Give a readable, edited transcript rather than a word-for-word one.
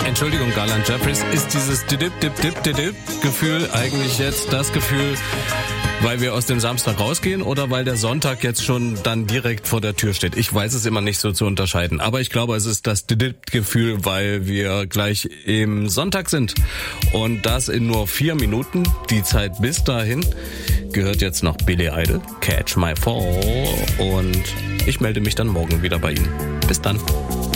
Entschuldigung, Garland Jeffries, ist dieses Gefühl eigentlich jetzt das Gefühl, weil wir aus dem Samstag rausgehen oder weil der Sonntag jetzt schon dann direkt vor der Tür steht? Ich weiß es immer nicht so zu unterscheiden, aber ich glaube, es ist das Gefühl, weil wir gleich im Sonntag sind und das in nur 4 Minuten. Die Zeit bis dahin gehört jetzt noch Billy Idol, Catch My Fall, und ich melde mich dann morgen wieder bei Ihnen. Bis dann.